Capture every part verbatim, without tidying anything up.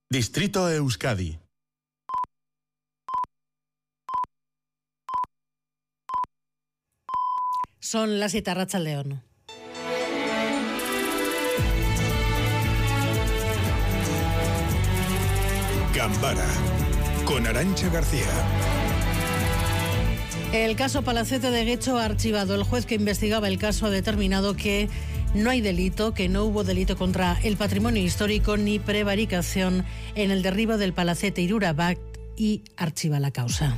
Distrito Euskadi. Son las siete, Arratsaldeon. Gambara, con Arantxa García. El caso Palacete de Guecho ha archivado. El juez que investigaba el caso ha determinado que no hay delito, que no hubo delito contra el patrimonio histórico ni prevaricación en el derribo del Palacete Irurabat y archiva la causa.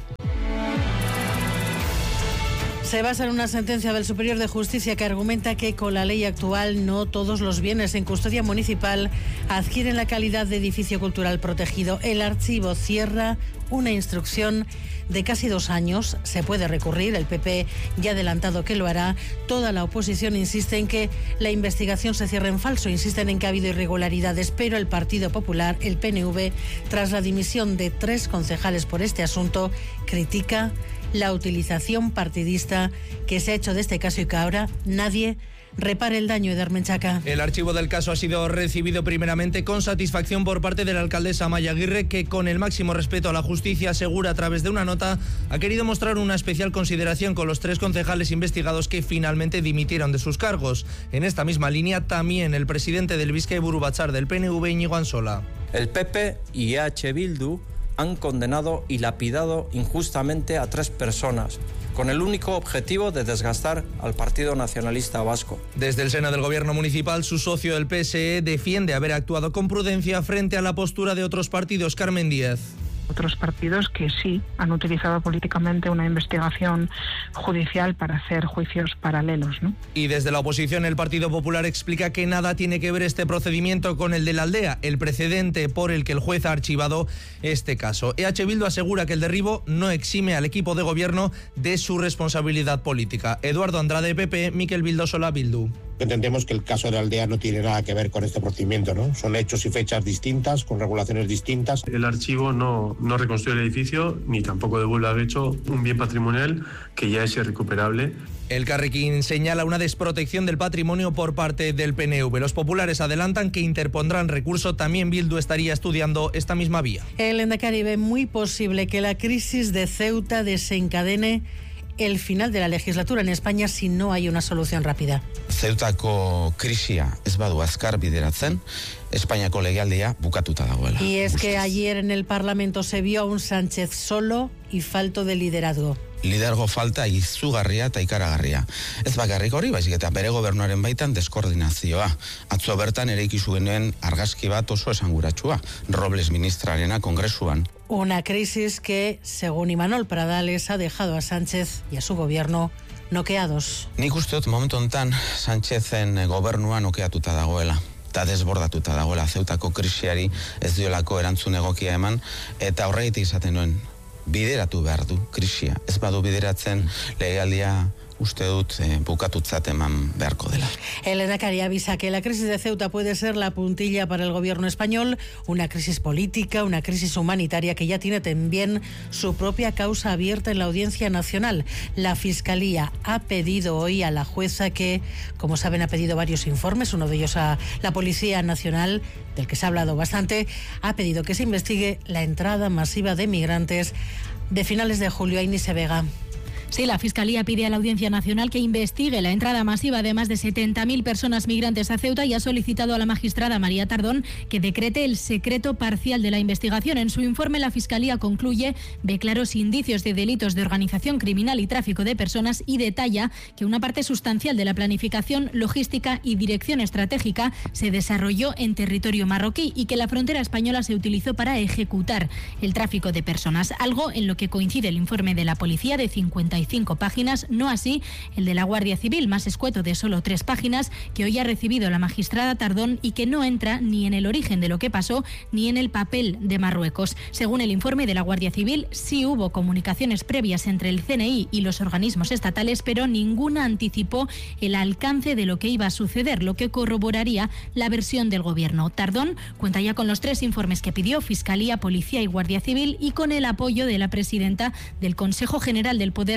Se basa en una sentencia del Superior de Justicia que argumenta que con la ley actual no todos los bienes en custodia municipal adquieren la calidad de edificio cultural protegido. El archivo cierra una instrucción de casi dos años. Se puede recurrir, el P P ya ha adelantado que lo hará. Toda la oposición insiste en que la investigación se cierre en falso, insisten en que ha habido irregularidades, pero el Partido Popular, el P N V, tras la dimisión de tres concejales por este asunto, critica la utilización partidista que se ha hecho de este caso y que ahora nadie repare el daño. Eder Menchaca. El archivo del caso ha sido recibido primeramente con satisfacción por parte de la alcaldesa Amaia Aguirre, que con el máximo respeto a la justicia asegura a través de una nota ha querido mostrar una especial consideración con los tres concejales investigados que finalmente dimitieron de sus cargos. En esta misma línea también el presidente del Bizkaiburu Batzar del P N V, Íñigo Ansola. El P P y E H Bildu han condenado y lapidado injustamente a tres personas, con el único objetivo de desgastar al Partido Nacionalista Vasco. Desde el seno del gobierno municipal, su socio del P S E defiende haber actuado con prudencia frente a la postura de otros partidos. Carmen Díaz. Otros partidos que sí han utilizado políticamente una investigación judicial para hacer juicios paralelos, ¿no? Y desde la oposición, el Partido Popular explica que nada tiene que ver este procedimiento con el de la aldea, el precedente por el que el juez ha archivado este caso. E H Bildu asegura que el derribo no exime al equipo de gobierno de su responsabilidad política. Eduardo Andrade, P P, Mikel Bildosola, Bildu. Entendemos que el caso de la aldea no tiene nada que ver con este procedimiento, ¿no? Son hechos y fechas distintas, con regulaciones distintas. El archivo no, no reconstruye el edificio ni tampoco devuelve a Guecho un bien patrimonial que ya es irrecuperable. El Carrequín señala una desprotección del patrimonio por parte del P N V. Los populares adelantan que interpondrán recurso. También Bildu estaría estudiando esta misma vía. El Lehendakari ve muy posible que la crisis de Ceuta desencadene el final de la legislatura en España si no hay una solución rápida. Zeutako krisia ez badu azkar bideratzen, Espainiako legealdia bukatuta dagoela. Y es que ayer en el Parlamento se vio a un Sánchez solo y falto de liderazgo. Lidergo falta izugarria eta ikaragarria. Ez bakarrik hori, baizik eta bere gobernuaren baitan deskoordinazioa. Atzo bertan eraiki zuen argazki bat oso esanguratsua, Robles ministrarena kongresuan. Una crisis que, según Imanol Pradales, ha dejado a Sánchez y a su gobierno noqueados. Nik uste dut momentu honetan Sánchezen gobernua nokeatuta dagoela. Eta desbordatuta dagoela. Zeutako krisiari ez diolako erantzun egokia eman, eta horregatik izaten nuen bideratu behar du krisia. Ez badu bideratzen legealdia uste dut eh, bukatutzat eman beharko dela. El Lehendakari avisa que la crisis de Ceuta puede ser la puntilla para el gobierno español, una crisis política, una crisis humanitaria que ya tiene también su propia causa abierta en la Audiencia Nacional. La Fiscalía ha pedido hoy a la jueza que, como saben, ha pedido varios informes, uno de ellos a la Policía Nacional, del que se ha hablado bastante, ha pedido que se investigue la entrada masiva de migrantes de finales de julio. Ainise Vega. Sí, la Fiscalía pide a la Audiencia Nacional que investigue la entrada masiva de más de setenta mil personas migrantes a Ceuta y ha solicitado a la magistrada María Tardón que decrete el secreto parcial de la investigación. En su informe, la Fiscalía concluye, ve claros indicios de delitos de organización criminal y tráfico de personas y detalla que una parte sustancial de la planificación, logística y dirección estratégica se desarrolló en territorio marroquí y que la frontera española se utilizó para ejecutar el tráfico de personas, algo en lo que coincide el informe de la policía de cincuenta y cinco páginas, no así el de la Guardia Civil, más escueto, de solo tres páginas, que hoy ha recibido la magistrada Tardón y que no entra ni en el origen de lo que pasó ni en el papel de Marruecos. Según el informe de la Guardia Civil, sí hubo comunicaciones previas entre el C N I y los organismos estatales, pero ninguna anticipó el alcance de lo que iba a suceder, lo que corroboraría la versión del gobierno. Tardón cuenta ya con los tres informes que pidió Fiscalía, Policía y Guardia Civil y con el apoyo de la presidenta del Consejo General del Poder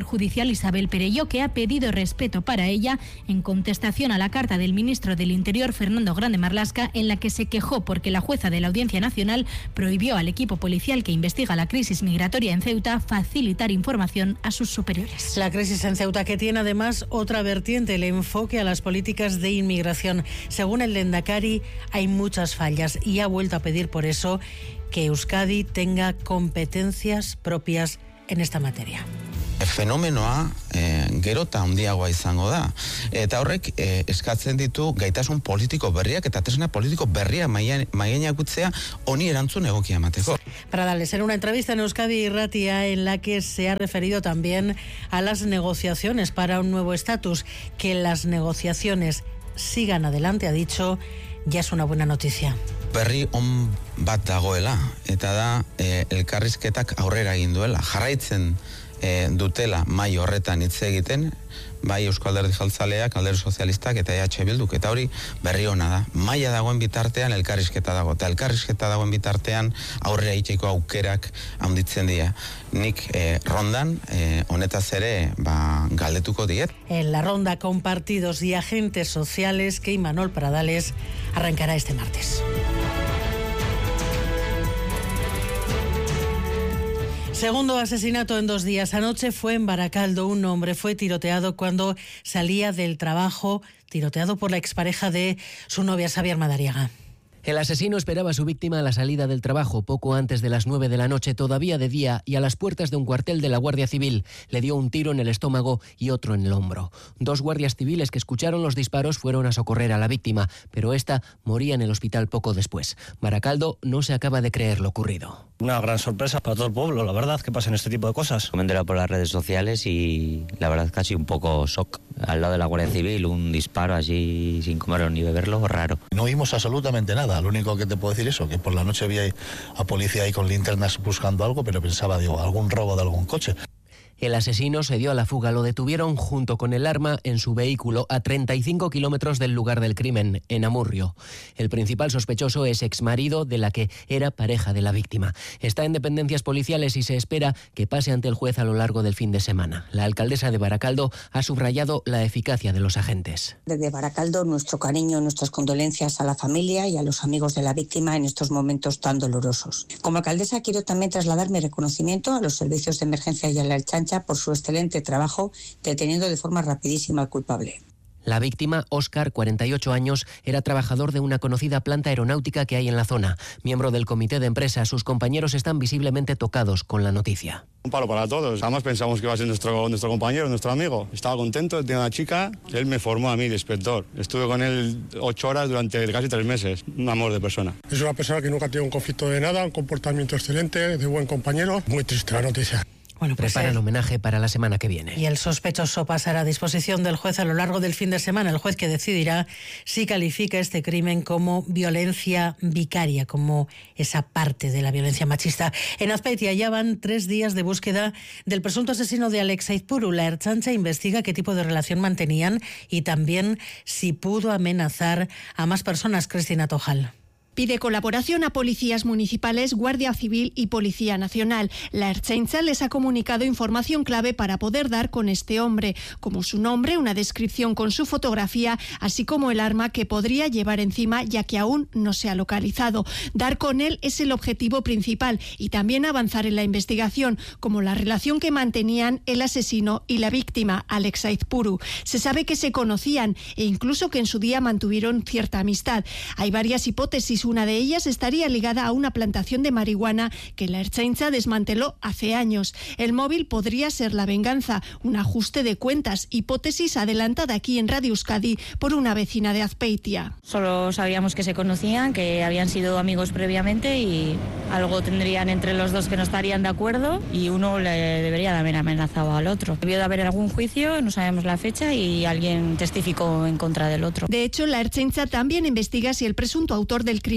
judicial Isabel Perelló, que ha pedido respeto para ella en contestación a la carta del ministro del Interior, Fernando Grande Marlaska, en la que se quejó porque la jueza de la Audiencia Nacional prohibió al equipo policial que investiga la crisis migratoria en Ceuta facilitar información a sus superiores. La crisis en Ceuta, que tiene además otra vertiente, el enfoque a las políticas de inmigración. Según el Lehendakari, hay muchas fallas y ha vuelto a pedir por eso que Euskadi tenga competencias propias en esta materia. Fenomenoa e, gero eta handiagoa izango da. Eta horrek e, eskatzen ditu gaitasun politiko berriak eta tresna politiko berriak maigaineakutzea honi erantzun egokia emateko. Para darles en una entrevista en Euskadi Irratia, en la que se ha referido también a las negociaciones para un nuevo estatus, que las negociaciones sigan adelante, ha dicho, ya es una buena noticia. Berri on bat dagoela, eta da e, elkarrizketak aurrera egin duela. Jarraitzen e, dutela mai horretan hitz egiten, bai Eusko Alderdi Jeltzaleak, Alderdi Sozialistak eta E H Bilduk, eta hori berri ona da. Maila dagoen bitartean elkarrizketa dago, eta elkarrizketa dagoen bitartean aurrera itxeko aukerak handitzen dira. Nik eh, rondan eh, honetaz ere ba, galdetuko diet. En la ronda con partidos y agentes sociales que Imanol Pradales arrancará este martes. Segundo asesinato en dos días. Anoche fue en Baracaldo. Un hombre fue tiroteado cuando salía del trabajo, tiroteado por la expareja de su novia, Xabier Madariaga. El asesino esperaba a su víctima a la salida del trabajo poco antes de las nueve de la noche, todavía de día, y a las puertas de un cuartel de la Guardia Civil. Le dio un tiro en el estómago y otro en el hombro. Dos guardias civiles que escucharon los disparos fueron a socorrer a la víctima, pero esta moría en el hospital poco después. Baracaldo no se acaba de creer lo ocurrido. Una gran sorpresa para todo el pueblo, la verdad, que pasen este tipo de cosas. Me enteré por las redes sociales y la verdad casi un poco shock. Al lado de la Guardia Civil, un disparo así sin comerlo ni beberlo, raro. No vimos absolutamente nada, lo único que te puedo decir eso, que por la noche vi a policía ahí con linternas buscando algo, pero pensaba, digo, algún robo de algún coche. El asesino se dio a la fuga. Lo detuvieron junto con el arma en su vehículo a treinta y cinco kilómetros del lugar del crimen, en Amurrio. El principal sospechoso es exmarido de la que era pareja de la víctima. Está en dependencias policiales y se espera que pase ante el juez a lo largo del fin de semana. La alcaldesa de Baracaldo ha subrayado la eficacia de los agentes. Desde Baracaldo, nuestro cariño, nuestras condolencias a la familia y a los amigos de la víctima en estos momentos tan dolorosos. Como alcaldesa quiero también trasladar mi reconocimiento a los servicios de emergencia y a la Ertzaintza por su excelente trabajo deteniendo de forma rapidísima al culpable. La víctima, Óscar, cuarenta y ocho años, era trabajador de una conocida planta aeronáutica que hay en la zona. Miembro del comité de empresa, sus compañeros están visiblemente tocados con la noticia. Un palo para todos. Jamás pensamos que iba a ser nuestro, nuestro compañero, nuestro amigo. Estaba contento, tenía una chica. Él me formó a mí de inspector. Estuve con él ocho horas durante casi tres meses. Un amor de persona. Es una persona que nunca ha tenido un conflicto de nada, un comportamiento excelente, de buen compañero. Muy triste la noticia. Bueno, pues preparan eh, homenaje para la semana que viene. Y el sospechoso pasará a disposición del juez a lo largo del fin de semana. El juez que decidirá si califica este crimen como violencia vicaria, como esa parte de la violencia machista. En Azpeitia ya van tres días de búsqueda del presunto asesino de Alex Aizpuru. La Ertzaintza investiga qué tipo de relación mantenían y también si pudo amenazar a más personas. Cristina Tojal. Pide colaboración a policías municipales, Guardia Civil y Policía Nacional. La Ertzaintza les ha comunicado información clave para poder dar con este hombre, como su nombre, una descripción con su fotografía, así como el arma que podría llevar encima, ya que aún no se ha localizado. Dar con él es el objetivo principal y también avanzar en la investigación, como la relación que mantenían el asesino y la víctima, Alex Aizpuru. Se sabe que se conocían e incluso que en su día mantuvieron cierta amistad. Hay varias hipótesis. Una de ellas estaría ligada a una plantación de marihuana que la Ertzaintza desmanteló hace años. El móvil podría ser la venganza, un ajuste de cuentas, hipótesis adelantada aquí en Radio Euskadi por una vecina de Azpeitia. Solo sabíamos que se conocían, que habían sido amigos previamente y algo tendrían entre los dos que no estarían de acuerdo y uno le debería de haber amenazado al otro. Debió de haber algún juicio, no sabemos la fecha y alguien testificó en contra del otro. De hecho, la Ertzaintza también investiga si el presunto autor del crimen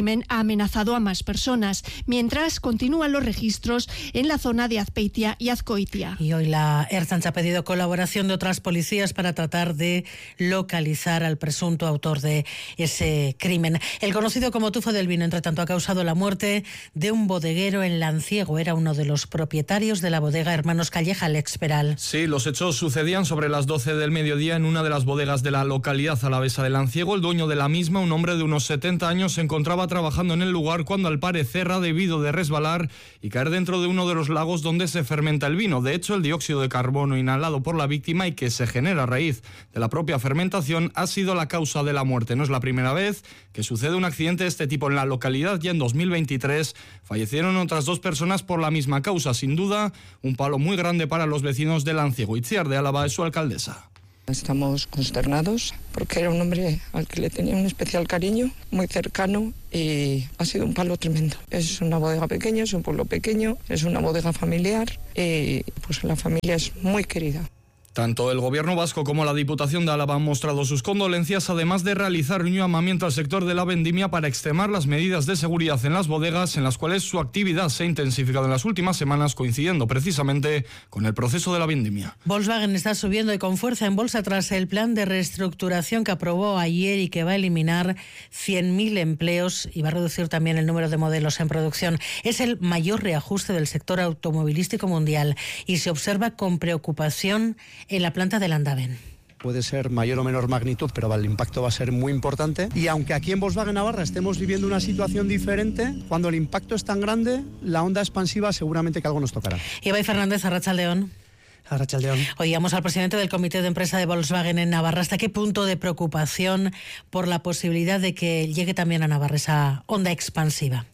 crimen ha amenazado a más personas, mientras continúan los registros en la zona de Azpeitia y Azkoitia. Y hoy la Ertzaintza ha pedido colaboración de otras policías para tratar de localizar al presunto autor de ese crimen. El conocido como Tufo del Vino, entre tanto, ha causado la muerte de un bodeguero en Lanciego. Era uno de los propietarios de la bodega Hermanos Calleja, Alex Peral. Sí, los hechos sucedían sobre las doce del mediodía en una de las bodegas de la localidad alavesa de Lanciego. El dueño de la misma, un hombre de unos setenta años, se encontraba trabajando en el lugar cuando al parecer ha debido de resbalar y caer dentro de uno de los lagos donde se fermenta el vino. De hecho, el dióxido de carbono inhalado por la víctima y que se genera a raíz de la propia fermentación ha sido la causa de la muerte. No es la primera vez que sucede un accidente de este tipo en la localidad. Ya en dos mil veintitrés fallecieron otras dos personas por la misma causa. Sin duda, un palo muy grande para los vecinos de Lanciego. Itziar de Álava es su alcaldesa. Estamos consternados porque era un hombre al que le tenía un especial cariño, muy cercano, y ha sido un palo tremendo. Es una bodega pequeña, es un pueblo pequeño, es una bodega familiar y pues la familia es muy querida. Tanto el gobierno vasco como la Diputación de Álava han mostrado sus condolencias, además de realizar un llamamiento al sector de la vendimia para extremar las medidas de seguridad en las bodegas, en las cuales su actividad se ha intensificado en las últimas semanas, coincidiendo precisamente con el proceso de la vendimia. Volkswagen está subiendo y con fuerza en bolsa tras el plan de reestructuración que aprobó ayer y que va a eliminar cien mil empleos y va a reducir también el número de modelos en producción. Es el mayor reajuste del sector automovilístico mundial y se observa con preocupación en la planta de Landaven. Puede ser mayor o menor magnitud, pero el impacto va a ser muy importante. Y aunque aquí en Volkswagen Navarra estemos viviendo una situación diferente, cuando el impacto es tan grande, la onda expansiva seguramente que algo nos tocará. Ibai Fernández, Arratsaldeon. Arratsaldeon. Oíamos al presidente del comité de empresa de Volkswagen en Navarra. ¿Hasta qué punto de preocupación por la posibilidad de que llegue también a Navarra esa onda expansiva?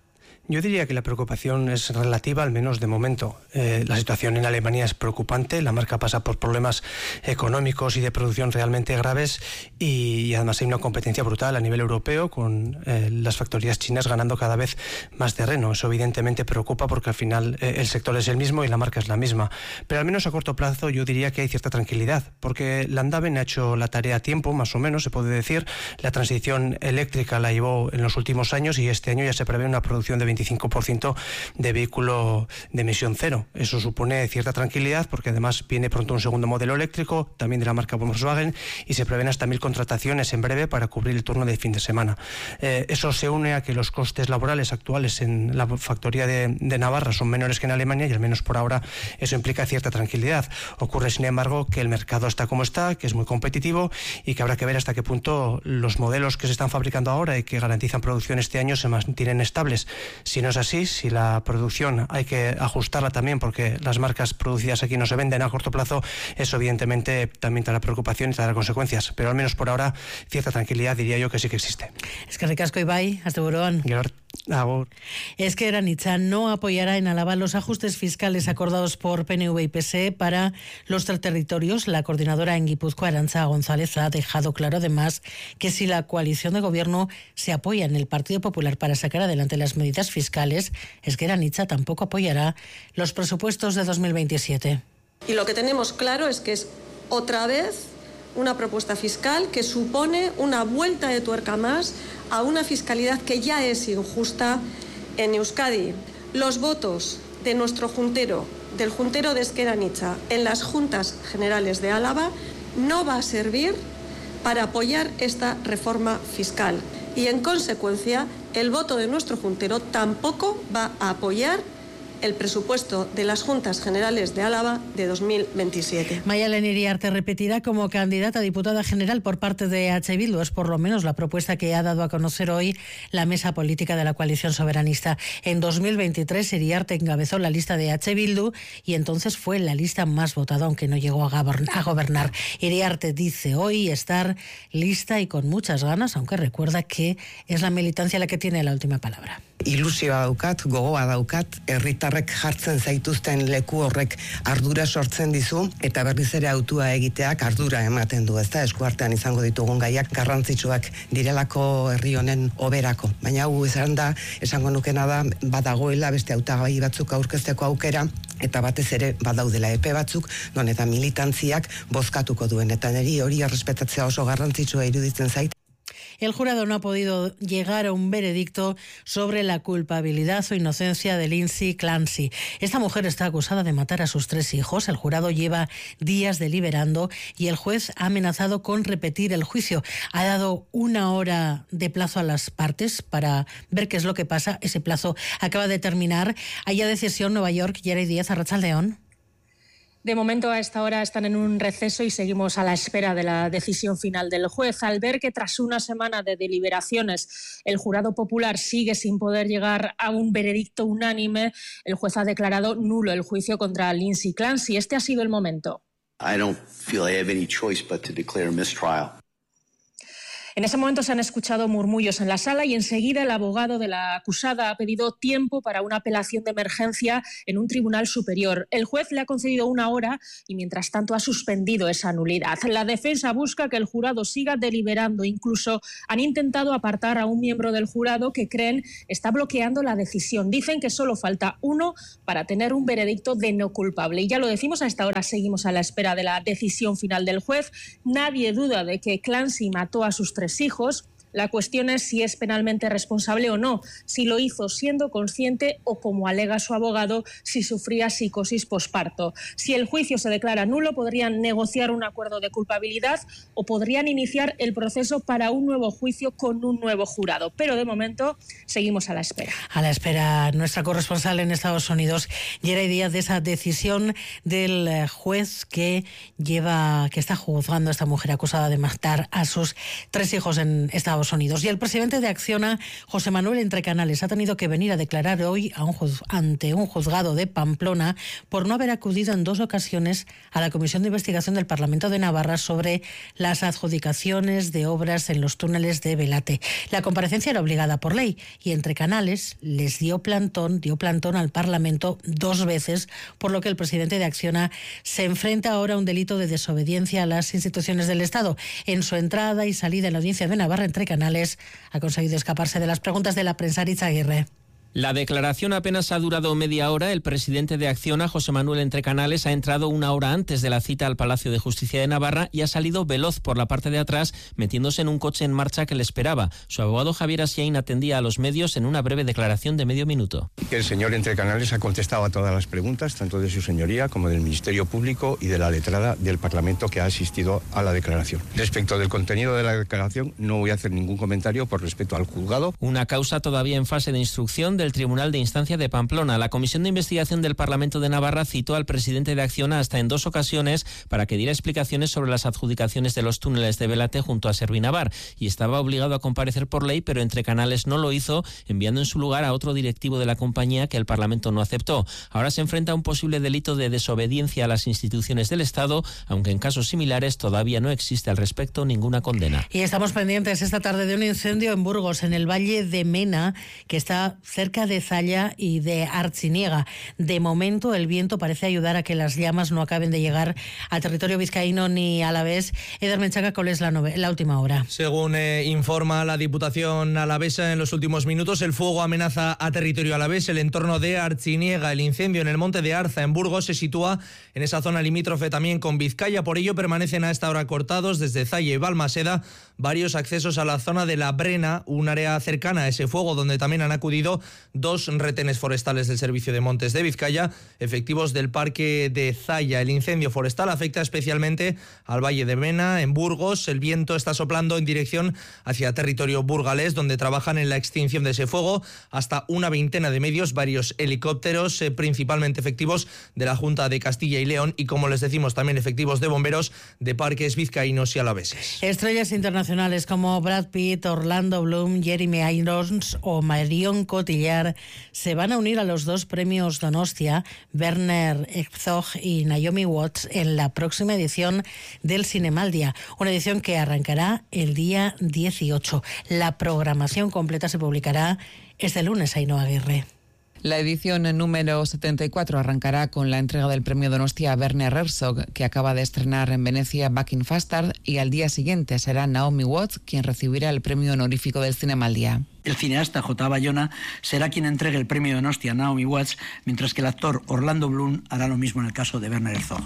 Yo diría que la preocupación es relativa, al menos de momento. Eh, la situación en Alemania es preocupante, la marca pasa por problemas económicos y de producción realmente graves y, y además hay una competencia brutal a nivel europeo con eh, las factorías chinas ganando cada vez más terreno. Eso evidentemente preocupa porque al final eh, el sector es el mismo y la marca es la misma. Pero al menos a corto plazo yo diría que hay cierta tranquilidad porque Landaven ha hecho la tarea a tiempo, más o menos se puede decir. La transición eléctrica la llevó en los últimos años y este año ya se prevé una producción de veinticinco por ciento de vehículo de emisión cero. Eso supone cierta tranquilidad porque además viene pronto un segundo modelo eléctrico, también de la marca Volkswagen, y se prevén hasta mil contrataciones en breve para cubrir el turno de fin de semana. Eh, eso se une a que los costes laborales actuales en la factoría de, de Navarra son menores que en Alemania y al menos por ahora eso implica cierta tranquilidad. Ocurre, sin embargo, que el mercado está como está, que es muy competitivo y que habrá que ver hasta qué punto los modelos que se están fabricando ahora y que garantizan producción este año se mantienen estables. Si no es así, si la producción hay que ajustarla también porque las marcas producidas aquí no se venden a corto plazo, eso evidentemente también traerá preocupación y traerá consecuencias, pero al menos por ahora cierta tranquilidad diría yo que sí que existe. Es que ricasco Ibai, hasta buruan. Es que Eranitza no apoyará en Álava los ajustes fiscales acordados por P N V y P S E para los tres territorios. La coordinadora en Guipúzcoa, Arantza González, ha dejado claro además que si la coalición de gobierno se apoya en el Partido Popular para sacar adelante las medidas fiscales, es que Eranitza tampoco apoyará los presupuestos de dos mil veintisiete. Y lo que tenemos claro es que es otra vez una propuesta fiscal que supone una vuelta de tuerca más a una fiscalidad que ya es injusta en Euskadi. Los votos de nuestro juntero, del juntero de Ezker Anitza, en las Juntas Generales de Álava, no va a servir para apoyar esta reforma fiscal. Y en consecuencia, el voto de nuestro juntero tampoco va a apoyar el presupuesto de las Juntas Generales de Álava de dos mil veintisiete. Mayalen Iriarte repetirá como candidata a diputada general por parte de H. Bildu. Es por lo menos la propuesta que ha dado a conocer hoy la mesa política de la coalición soberanista. En dos mil veintitrés Iriarte encabezó la lista de H. Bildu y entonces fue la lista más votada, aunque no llegó a gobernar. Iriarte dice hoy estar lista y con muchas ganas, aunque recuerda que es la militancia la que tiene la última palabra. Ilusioa daukat, gogoa daukat, herritarrek jartzen zaituzten leku horrek ardura sortzen dizu, eta berriz ere autua egiteak ardura ematen du, ezta, eskuartean izango ditugun gaiak garrantzitsuak direlako herri honen hoberako. Baina hau izan da, esango nukena da, badagoela beste hautagai batzuk aurkezteko aukera, eta batez ere badaudela epe batzuk, non eta militantziak bozkatuko duen, eta niri hori errespetatzea oso garrantzitsua iruditzen zait. el jurado no ha podido llegar a un veredicto sobre la culpabilidad o inocencia de Lindsay Clancy. Esta mujer está acusada de matar a sus tres hijos. El jurado lleva días deliberando y el juez ha amenazado con repetir el juicio. Ha dado una hora de plazo a las partes para ver qué es lo que pasa. Ese plazo acaba de terminar. Haya decisión Nueva York, Yeray Díaz, Arratsaldeon. De momento, a esta hora están en un receso y seguimos a la espera de la decisión final del juez. Al ver que tras una semana de deliberaciones el jurado popular sigue sin poder llegar a un veredicto unánime, el juez ha declarado nulo el juicio contra Lindsay Clancy. Este ha sido el momento. I don't feel I have any choice but to declare a mistrial. En ese momento se han escuchado murmullos en la sala y enseguida el abogado de la acusada ha pedido tiempo para una apelación de emergencia en un tribunal superior. El juez le ha concedido una hora y mientras tanto ha suspendido esa nulidad. La defensa busca que el jurado siga deliberando. Incluso han intentado apartar a un miembro del jurado que creen está bloqueando la decisión. Dicen que solo falta uno para tener un veredicto de no culpable. Y ya lo decimos, a esta hora seguimos a la espera de la decisión final del juez. Nadie duda de que Clancy mató a sus tres hijos. La cuestión es si es penalmente responsable o no, si lo hizo siendo consciente o, como alega su abogado, si sufría psicosis posparto. Si el juicio se declara nulo, podrían negociar un acuerdo de culpabilidad o podrían iniciar el proceso para un nuevo juicio con un nuevo jurado. Pero de momento seguimos a la espera. A la espera, nuestra corresponsal en Estados Unidos, Yeray Díaz, de esa decisión del juez que lleva, que está juzgando a esta mujer acusada de matar a sus tres hijos en Estados Unidos. Y el presidente de Acciona, José Manuel Entrecanales, ha tenido que venir a declarar hoy a un juz, ante un juzgado de Pamplona por no haber acudido en dos ocasiones a la Comisión de Investigación del Parlamento de Navarra sobre las adjudicaciones de obras en los túneles de Belate. La comparecencia era obligada por ley y Entrecanales les dio plantón, dio plantón al Parlamento dos veces, por lo que el presidente de Acciona se enfrenta ahora a un delito de desobediencia a las instituciones del Estado. En su entrada y salida en la audiencia de Navarra, Entrecanales ha conseguido escaparse de las preguntas de la prensa. Aguirre. La declaración apenas ha durado media hora. El presidente de Acciona, José Manuel Entrecanales, ha entrado una hora antes de la cita al Palacio de Justicia de Navarra y ha salido veloz por la parte de atrás, metiéndose en un coche en marcha que le esperaba. Su abogado Javier Asiain atendía a los medios en una breve declaración de medio minuto. El señor Entrecanales ha contestado a todas las preguntas, tanto de su señoría como del Ministerio Público y de la letrada del Parlamento que ha asistido a la declaración. Respecto del contenido de la declaración, no voy a hacer ningún comentario por respeto al juzgado. Una causa todavía en fase de instrucción del Tribunal de Instancia de Pamplona. La Comisión de Investigación del Parlamento de Navarra citó al presidente de Acciona hasta en dos ocasiones para que diera explicaciones sobre las adjudicaciones de los túneles de Belate junto a Servinavar y estaba obligado a comparecer por ley, pero Entrecanales no lo hizo, enviando en su lugar a otro directivo de la compañía que el Parlamento no aceptó. Ahora se enfrenta a un posible delito de desobediencia a las instituciones del Estado, aunque en casos similares todavía no existe al respecto ninguna condena. Y estamos pendientes esta tarde de un incendio en Burgos, en el Valle de Mena, que está cerca de Zalla y de Artziniega. De momento el viento parece ayudar a que las llamas no acaben de llegar a territorio vizcaíno ni alavés. Eder Menchaca, ¿cuál es la, nove- la última hora? Según eh, informa la Diputación alavesa, en los últimos minutos el fuego amenaza a territorio alavés. El entorno de Artziniega, el incendio en el monte de Arza, en Burgos, se sitúa en esa zona limítrofe también con Vizcaya. Por ello permanecen a esta hora cortados desde Zalla y Balmaseda varios accesos a la zona de la Brena, un área cercana a ese fuego donde también han acudido dos retenes forestales del Servicio de Montes de Vizcaya, efectivos del Parque de Zalla. El incendio forestal afecta especialmente al Valle de Mena, en Burgos. El viento está soplando en dirección hacia territorio burgalés, donde trabajan en la extinción de ese fuego hasta una veintena de medios, varios helicópteros, eh, principalmente efectivos de la Junta de Castilla y León y, como les decimos, también efectivos de bomberos de parques vizcaínos y alaveses. Estrellas internacionales como Brad Pitt, Orlando Bloom, Jeremy Irons o Marion Cotillard se van a unir a los dos premios Donostia, Werner Herzog y Naomi Watts, en la próxima edición del Cinemaldia, una edición que arrancará el día dieciocho. La programación completa se publicará este lunes, Ainhoa Aguirre. La edición número setenta y cuatro arrancará con la entrega del premio Donostia a Werner Herzog, que acaba de estrenar en Venecia Back in Fastard, y al día siguiente será Naomi Watts quien recibirá el premio honorífico del Cinemaldia. El cineasta J. Bayona será quien entregue el premio Donostia a Naomi Watts, mientras que el actor Orlando Bloom hará lo mismo en el caso de Werner Herzog.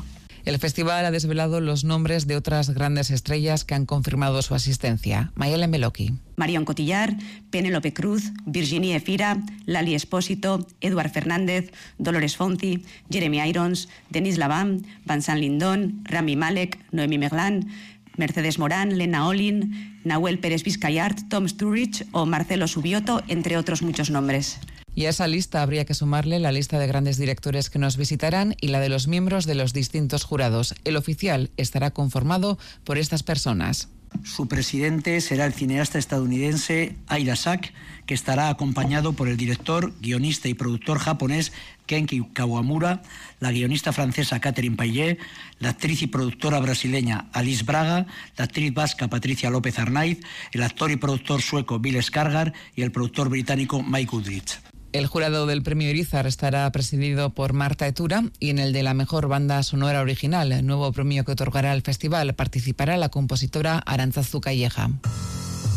El festival ha desvelado los nombres de otras grandes estrellas que han confirmado su asistencia. Mayelen Beloki. Marion Cotillard, Penélope Cruz, Virginie Efira, Lali Espósito, Eduard Fernández, Dolores Fonzi, Jeremy Irons, Denis Lavant, Vincent Lindon, Rami Malek, Noemi Merlan, Mercedes Morán, Lena Olin, Nahuel Pérez Vizcayart, Tom Sturridge o Marcelo Subioto, entre otros muchos nombres. Y a esa lista habría que sumarle la lista de grandes directores que nos visitarán y la de los miembros de los distintos jurados. El oficial estará conformado por estas personas. Su presidente será el cineasta estadounidense Ira Sachs, que estará acompañado por el director, guionista y productor japonés Kenki Kawamura, la guionista francesa Catherine Payet, la actriz y productora brasileña Alice Braga, la actriz vasca Patricia López Arnaiz, el actor y productor sueco Bill Skarsgård y el productor británico Mike Goodrich. El jurado del premio Irizar estará presidido por Marta Etura y en el de la mejor banda sonora original, el nuevo premio que otorgará el festival, participará la compositora Arantzazu Calleja.